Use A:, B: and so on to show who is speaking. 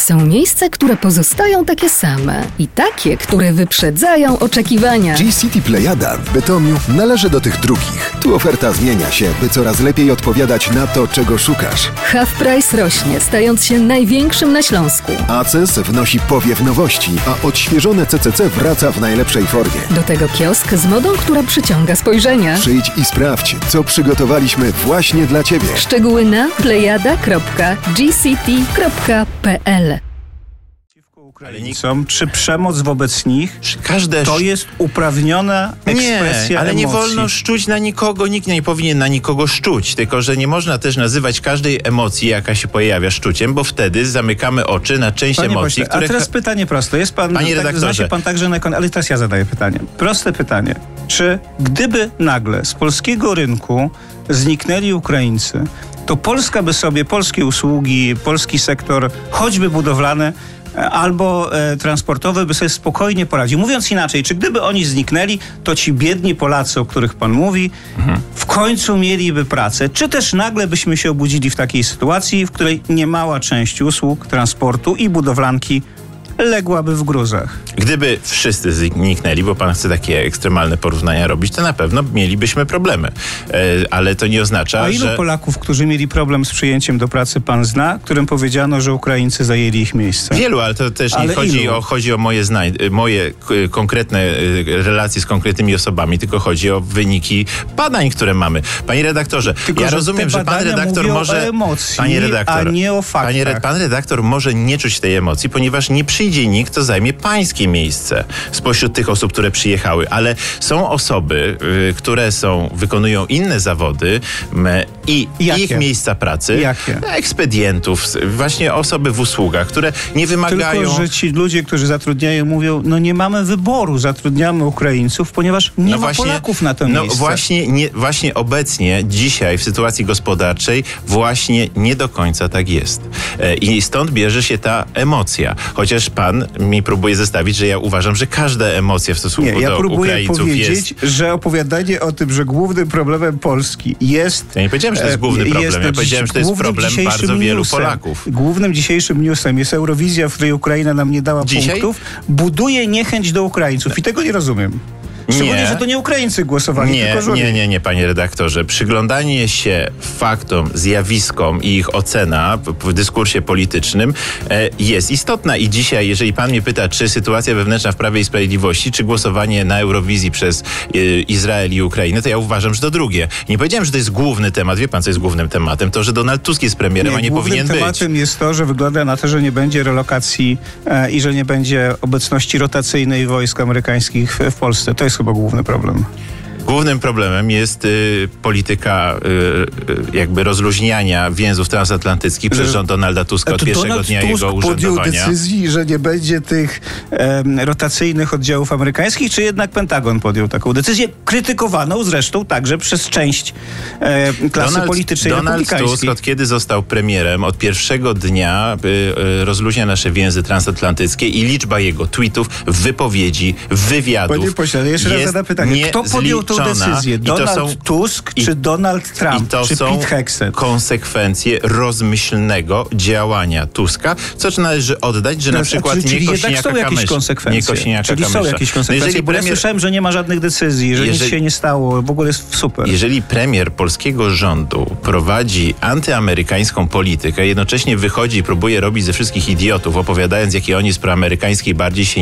A: Są miejsca, które pozostają takie same i takie, które wyprzedzają oczekiwania.
B: G-City Plejada w Bytomiu należy do tych drugich. Tu oferta zmienia się, by coraz lepiej odpowiadać na to, czego szukasz.
A: Half Price rośnie, stając się największym na Śląsku.
B: ACES wnosi powiew nowości, a odświeżone CCC wraca w najlepszej formie.
A: Do tego kiosk z modą, która przyciąga spojrzenia.
B: Przyjdź i sprawdź, co przygotowaliśmy właśnie dla Ciebie.
A: Szczegóły na plejada.gcity.pl.
C: Ukraińcom, czy przemoc wobec nich to jest uprawniona ekspresja
D: ale
C: emocji.
D: nie wolno szczuć na nikogo, nikt nie powinien na nikogo szczuć, tylko że nie można też nazywać każdej emocji, jaka się pojawia, szczuciem, bo wtedy zamykamy oczy na część
C: Panie
D: emocji,
C: pośle, a teraz pytanie proste. Jest pan,
D: Panie redaktorze.
C: zna się pan także na ale teraz ja zadaję pytanie. Proste pytanie. Czy gdyby nagle z polskiego rynku zniknęli Ukraińcy, to Polska by sobie, polskie usługi, polski sektor, choćby budowlany, albo transportowy by sobie spokojnie poradził. Mówiąc inaczej, czy gdyby oni zniknęli, to ci biedni Polacy, o których pan mówi, w końcu mieliby pracę? Czy też nagle byśmy się obudzili w takiej sytuacji, w której niemała część usług, transportu i budowlanki ległaby w gruzach?
D: Gdyby wszyscy zniknęli, bo pan chce takie ekstremalne porównania robić, to na pewno mielibyśmy problemy. Ale to nie oznacza,
C: A ilu
D: że...
C: Polaków, którzy mieli problem z przyjęciem do pracy, pan zna, którym powiedziano, że Ukraińcy zajęli ich miejsce?
D: Wielu, ale to też nie chodzi o moje konkretne relacje z konkretnymi osobami, tylko chodzi o wyniki badań, które mamy. Panie redaktorze,
C: tylko,
D: ja rozumiem, że pan redaktor może...
C: o emocji,
D: panie redaktor,
C: a nie o faktach.
D: Pan redaktor może nie czuć tej emocji, ponieważ nie przyjdzie nikt, kto zajmie pańskie miejsce spośród tych osób, które przyjechały, ale są osoby, które wykonują inne zawody i ich miejsca pracy, ekspedientów, właśnie osoby w usługach, które nie wymagają...
C: Tylko, że ci ludzie, którzy zatrudniają, mówią, no nie mamy wyboru, zatrudniamy Ukraińców, ponieważ nie ma Polaków na to miejsce.
D: Właśnie obecnie, dzisiaj w sytuacji gospodarczej właśnie nie do końca tak jest. I stąd bierze się ta emocja. Chociaż pan mi próbuje zestawić, że ja uważam, że każda emocja w stosunku do Ukraińców jest...
C: Ja próbuję powiedzieć, że opowiadanie o tym, że głównym problemem Polski jest...
D: Ja nie powiedziałem, że to jest główny problem. Ja powiedziałem, że to jest problem bardzo wielu Polaków.
C: Głównym dzisiejszym newsem jest Eurowizja, w której Ukraina nam nie dała punktów. Buduje niechęć do Ukraińców i tego nie rozumiem. Szczególnie, że to nie Ukraińcy głosowali, tylko żołnierze.
D: Nie, panie redaktorze. Przyglądanie się faktom, zjawiskom i ich ocena w dyskursie politycznym jest istotna. I dzisiaj, jeżeli pan mnie pyta, czy sytuacja wewnętrzna w Prawie i Sprawiedliwości, czy głosowanie na Eurowizji przez Izrael i Ukrainę, to ja uważam, że to drugie. Nie powiedziałem, że to jest główny temat. Wie pan, co jest głównym tematem? To, że Donald Tusk jest premierem, a nie powinien być.
C: Głównym tematem jest to, że wygląda na to, że nie będzie relokacji i że nie będzie obecności rotacyjnej wojsk amerykańskich w Polsce. To jest chyba główny problem.
D: Głównym problemem jest polityka jakby rozluźniania więzów transatlantyckich przez rząd Donalda Tuska od pierwszego dnia jego urzędowania.
C: Podjął decyzji, że nie będzie tych rotacyjnych oddziałów amerykańskich, czy jednak Pentagon podjął taką decyzję, krytykowaną zresztą także przez część klasy politycznej republikańskiej.
D: Donald Tusk, od kiedy został premierem, od pierwszego dnia rozluźnia nasze więzy transatlantyckie i liczba jego tweetów, wypowiedzi, wywiadów.
C: Panie pośle, jeszcze raz zadam pytanie. Kto podjął tą decyzję? Donald Tusk czy Donald Trump? Czy Pete Hegseth?
D: Konsekwencje rozmyślnego działania Tuska, co należy oddać, że na przykład nie Kosiniaka-Kamysza.
C: Czyli są jakieś konsekwencje, bo ja słyszałem, że nie ma żadnych decyzji, że nic się nie stało, w ogóle jest super.
D: Jeżeli premier polskiego rządu prowadzi antyamerykańską politykę, jednocześnie wychodzi i próbuje robić ze wszystkich idiotów, opowiadając, jakie oni z proamerykańskiej bardziej się